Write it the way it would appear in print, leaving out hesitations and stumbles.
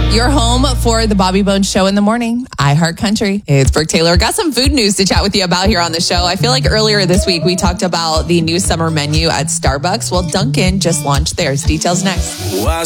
Your home for the Bobby Bones Show in the morning, iHeart Country. It's Brooke Taylor. Got some food news to chat with you about here on the show. I feel like earlier this week we talked about the new summer menu at Starbucks. Well, Dunkin' just launched theirs. Details next.